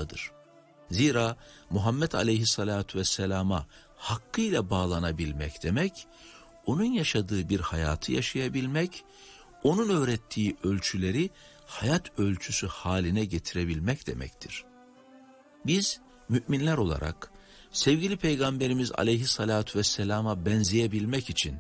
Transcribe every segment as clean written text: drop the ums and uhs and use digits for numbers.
olmalıdır. Zira Muhammed Aleyhisselatü Vesselam'a hakkıyla bağlanabilmek demek, onun yaşadığı bir hayatı yaşayabilmek, onun öğrettiği ölçüleri hayat ölçüsü haline getirebilmek demektir. Biz müminler olarak sevgili Peygamberimiz Aleyhisselatü Vesselam'a benzeyebilmek için,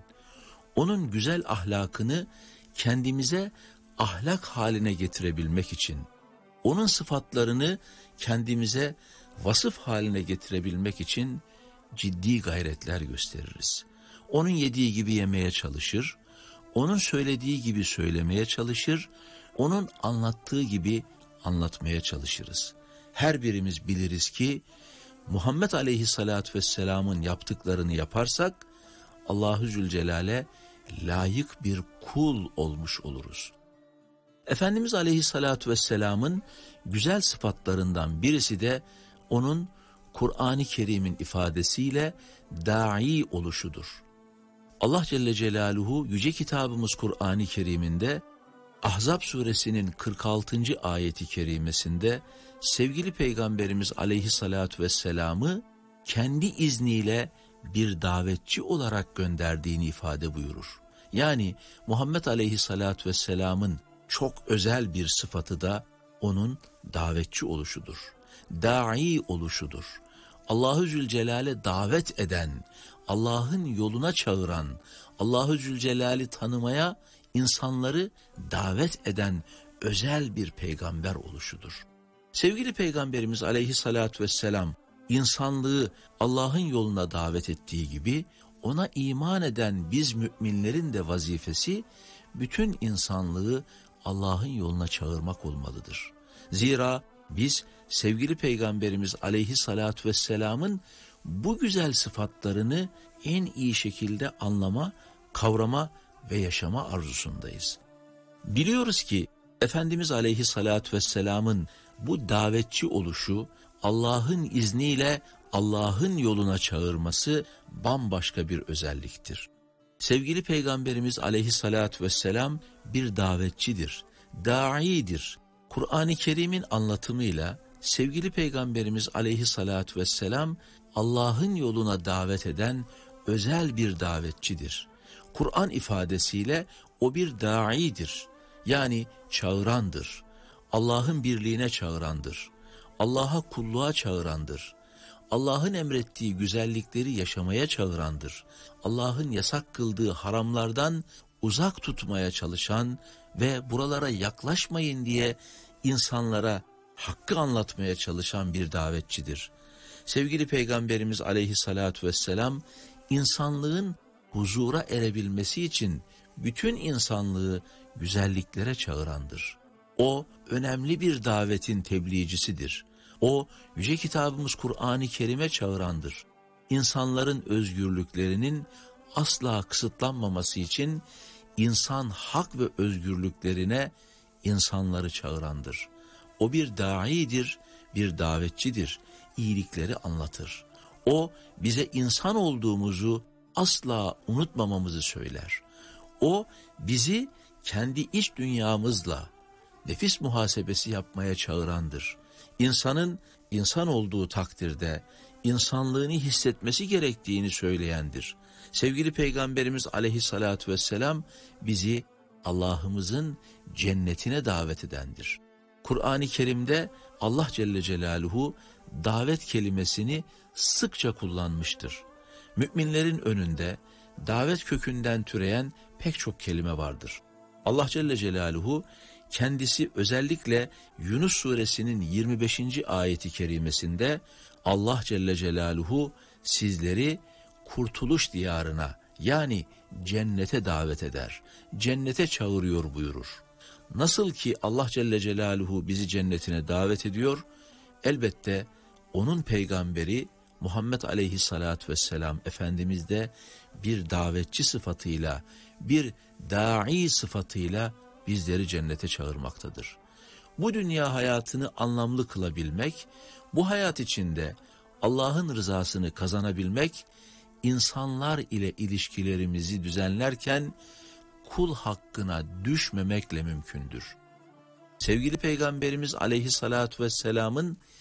onun güzel ahlakını kendimize ahlak haline getirebilmek için, onun sıfatlarını kendimize vasıf haline getirebilmek için ciddi gayretler gösteririz. Onun yediği gibi yemeye çalışır, onun söylediği gibi söylemeye çalışır, onun anlattığı gibi anlatmaya çalışırız. Her birimiz biliriz ki Muhammed Aleyhisselatü Vesselam'ın yaptıklarını yaparsak Allahu Zülcelal'e layık bir kul olmuş oluruz. Efendimiz Aleyhisselatü Vesselam'ın güzel sıfatlarından birisi de onun Kur'an-ı Kerim'in ifadesiyle da'i oluşudur. Allah Celle Celaluhu yüce kitabımız Kur'an-ı Kerim'inde Ahzab suresinin 46. ayeti kerimesinde sevgili Peygamberimiz Aleyhisselatü Vesselam'ı kendi izniyle bir davetçi olarak gönderdiğini ifade buyurur. Yani Muhammed Aleyhisselatü Vesselam'ın çok özel bir sıfatı da onun davetçi oluşudur. Da'i oluşudur. Allahu Zülcelal'e davet eden, Allah'ın yoluna çağıran, Allahu Zülcelal'i tanımaya insanları davet eden özel bir peygamber oluşudur. Sevgili Peygamberimiz Aleyhisselatü Vesselam insanlığı Allah'ın yoluna davet ettiği gibi ona iman eden biz müminlerin de vazifesi bütün insanlığı Allah'ın yoluna çağırmak olmalıdır. Zira biz sevgili Peygamberimiz Aleyhisselatü Vesselam'ın bu güzel sıfatlarını en iyi şekilde anlama, kavrama ve yaşama arzusundayız. Biliyoruz ki Efendimiz Aleyhisselatü Vesselam'ın bu davetçi oluşu, Allah'ın izniyle Allah'ın yoluna çağırması bambaşka bir özelliktir. Sevgili Peygamberimiz Aleyhisselatü Vesselam bir davetçidir, da'idir. Kur'an-ı Kerim'in anlatımıyla sevgili Peygamberimiz Aleyhisselatü Vesselam Allah'ın yoluna davet eden özel bir davetçidir. Kur'an ifadesiyle o bir da'idir. Yani çağırandır. Allah'ın birliğine çağırandır. Allah'a kulluğa çağırandır. Allah'ın emrettiği güzellikleri yaşamaya çağırandır. Allah'ın yasak kıldığı haramlardan uzak tutmaya çalışan ve buralara yaklaşmayın diye insanlara hakkı anlatmaya çalışan bir davetçidir. Sevgili Peygamberimiz Aleyhisselatü Vesselam insanlığın huzura erebilmesi için bütün insanlığı güzelliklere çağırandır. O önemli bir davetin tebliğcisidir. O yüce kitabımız Kur'an-ı Kerim'e çağırandır. İnsanların özgürlüklerinin asla kısıtlanmaması için insan hak ve özgürlüklerine insanları çağırandır. O bir da'idir, bir davetçidir, iyilikleri anlatır. O bize insan olduğumuzu asla unutmamamızı söyler. O bizi kendi iç dünyamızla nefis muhasebesi yapmaya çağırandır. İnsanın insan olduğu takdirde insanlığını hissetmesi gerektiğini söyleyendir. Sevgili Peygamberimiz Aleyhisselatü Vesselam bizi Allah'ımızın cennetine davet edendir. Kur'an-ı Kerim'de Allah Celle Celaluhu davet kelimesini sıkça kullanmıştır. Müminlerin önünde davet kökünden türeyen pek çok kelime vardır. Allah Celle Celaluhu kendisi özellikle Yunus suresinin 25. ayeti kerimesinde Allah Celle Celaluhu sizleri kurtuluş diyarına yani cennete davet eder, cennete çağırıyor buyurur. Nasıl ki Allah Celle Celaluhu bizi cennetine davet ediyor, elbette onun peygamberi Muhammed Aleyhisselatü Vesselam Efendimiz de bir davetçi sıfatıyla, bir da'i sıfatıyla bizleri cennete çağırmaktadır. Bu dünya hayatını anlamlı kılabilmek, bu hayat içinde Allah'ın rızasını kazanabilmek, insanlar ile ilişkilerimizi düzenlerken kul hakkına düşmemekle mümkündür. Sevgili Peygamberimiz Aleyhisselatü Vesselam'ın